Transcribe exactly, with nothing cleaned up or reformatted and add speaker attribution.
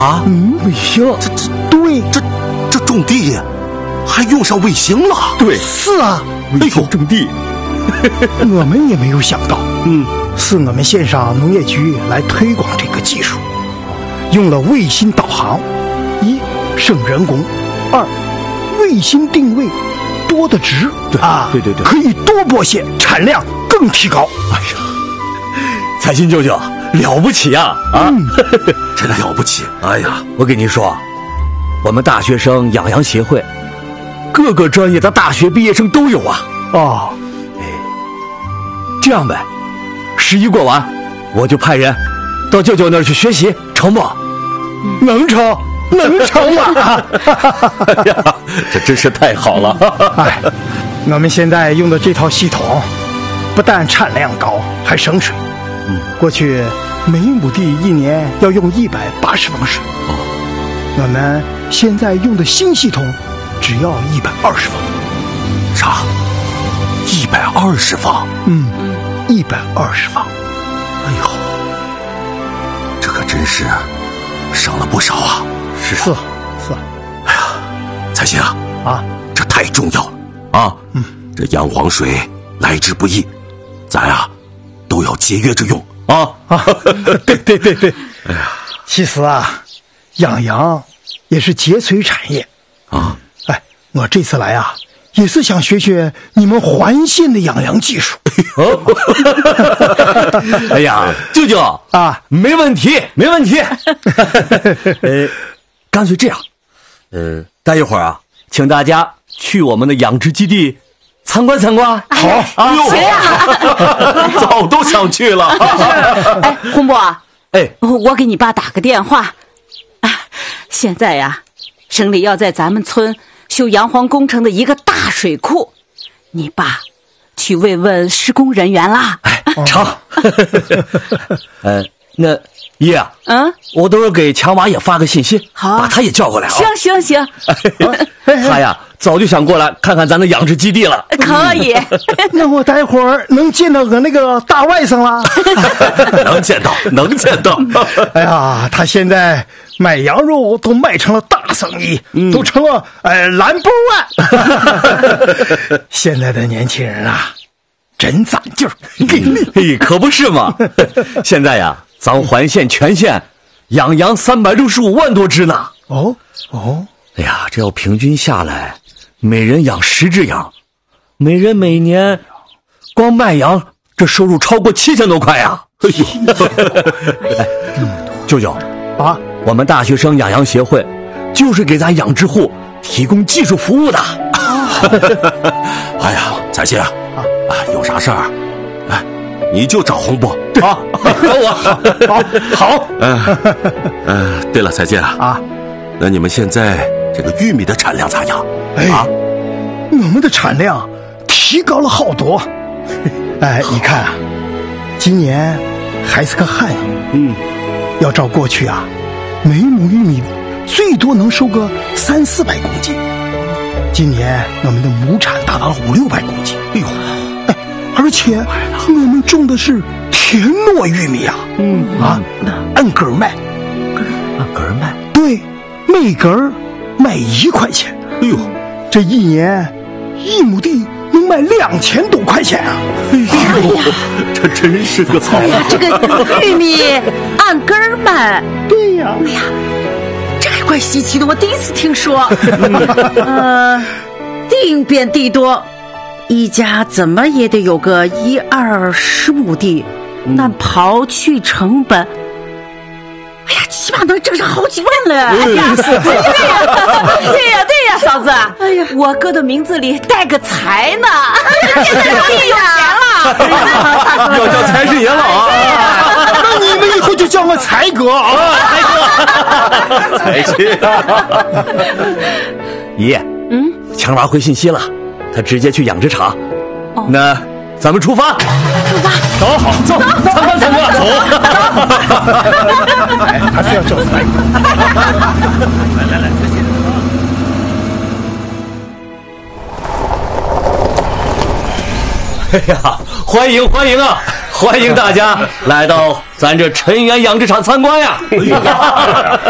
Speaker 1: 啊？
Speaker 2: 嗯，卫星，
Speaker 1: 这这
Speaker 2: 对，
Speaker 1: 这这种地还用上卫星了？
Speaker 2: 对，是啊，卫星种地。我们也没有想到，
Speaker 1: 嗯，
Speaker 2: 是我们县上农业局来推广这个技术，用了卫星导航，一省人工，二卫星定位多的值，
Speaker 1: 对啊，对对对，
Speaker 2: 可以多播些，产量更提高。
Speaker 3: 哎呀，彩新舅舅了不起啊啊！
Speaker 2: 嗯、
Speaker 1: 真了不起！哎呀，
Speaker 3: 我跟你说，我们大学生养羊协会，各个专业的大学毕业生都有啊。
Speaker 2: 哦，
Speaker 3: 哎，这样呗，十一过完，我就派人到舅舅那儿去学习，成不？
Speaker 2: 嗯、能成，能成啊！
Speaker 3: 哎呀，这真是太好了！
Speaker 2: 哎，我们现在用的这套系统，不但产量高，还省水。
Speaker 3: 嗯，
Speaker 2: 过去每亩地一年要用一百八十方水，
Speaker 3: 哦，
Speaker 2: 我们现在用的新系统只要一百二十方。
Speaker 1: 啥？一百二十方？
Speaker 2: 嗯，一百二十方。
Speaker 1: 哎呦，这可真是省了不少啊！
Speaker 2: 是是是。
Speaker 1: 哎呀，彩新啊，
Speaker 2: 啊，
Speaker 1: 这太重要了啊！嗯，这洋黄水来之不易，咱啊都要节约着用啊！
Speaker 2: 啊，对对对对。哎呀，其实啊，养羊也是节水产业
Speaker 1: 啊。
Speaker 2: 哎，我这次来啊，也是想学学你们环县的养羊技术。
Speaker 3: 哎呀，舅舅
Speaker 2: 啊，
Speaker 3: 没问题，没问题。呃，干脆这样，呃，待一会儿啊，请大家去我们的养殖基地参观参观。
Speaker 2: 好，
Speaker 3: 哎呦，
Speaker 4: 行啊，
Speaker 1: 早都想去了。
Speaker 4: 哎，洪波，
Speaker 3: 哎，
Speaker 4: 我给你爸打个电话。啊，现在呀，省里要在咱们村修洋黄工程的一个大水库，你爸去慰问施工人员啦。
Speaker 3: 哎，成。呃，那爷啊，
Speaker 4: 嗯，
Speaker 3: 我等会儿给强娃也发个信息，
Speaker 4: 好，
Speaker 3: 把他也叫过来啊。
Speaker 4: 行行行，
Speaker 3: 他呀早就想过来看看咱的养殖基地了。
Speaker 4: 可以。
Speaker 2: 那我待会儿能见到我那个大外甥了。
Speaker 1: 能见到，能见到。
Speaker 2: 哎呀，他现在卖羊肉都卖成了大生意，嗯、都成了呃 number one。现在的年轻人啊，真攒劲儿，给力！
Speaker 3: 嘿，可不是嘛！现在呀，咱环县全县养羊三百六十五万多只呢。
Speaker 2: 哦哦，
Speaker 3: 哎呀，这要平均下来，每人养十只羊，每人每年光卖羊，这收入超过七千多块呀！哎呦，哎，舅舅
Speaker 2: 啊，
Speaker 3: 我们大学生养羊协会就是给咱养殖户提供技术服务的。
Speaker 1: 哎呀，彩新啊，啊，有啥事儿，哎，你就找洪波
Speaker 3: 啊，找我，好，好。
Speaker 1: 嗯，呃，对了，彩新啊，
Speaker 2: 啊，
Speaker 1: 那你们现在这个玉米的产量咋样？
Speaker 2: 哎，
Speaker 1: 啊，
Speaker 2: 我们的产量提高了好多。哎，你看啊，今年还是个旱年，
Speaker 1: 嗯，
Speaker 2: 要照过去啊，每亩玉米最多能收个三四百公斤。今年我们的亩产达到了五六百公斤。哎呦，哎，而且我们种的是田糯玉米啊，嗯啊，按根卖，
Speaker 3: 按根卖，
Speaker 2: 对，每根卖一块钱。
Speaker 1: 哎呦，
Speaker 2: 这一年一亩地能卖两千多块钱啊！
Speaker 1: 哎呦，这真是个好。
Speaker 4: 哎呀，这个玉米按根儿卖，
Speaker 2: 对呀。
Speaker 4: 哎呀，这还怪稀奇的，我第一次听说。呃，地变地多，一家怎么也得有个一二十亩地，那刨去成本，哎呀，起码能挣上好几万了。哎呀，对呀，对呀，对呀，嫂子，哎呀，我哥的名字里带个财呢，现在终于有钱了，
Speaker 3: 要叫财神爷了啊！
Speaker 2: 那你们以后就叫我财哥啊，
Speaker 3: 财哥，财神。爷，
Speaker 4: 嗯，
Speaker 3: 强娃回信息了，他直接去养殖场。
Speaker 4: 哦，
Speaker 3: 那咱们出发，
Speaker 4: 出发，
Speaker 3: 走，好，走，参观参观，走。
Speaker 2: 哎，还是要叫财。
Speaker 3: 来来来，再见。哎呀，欢迎欢迎啊！欢迎大家来到咱这陈园养殖场参观呀！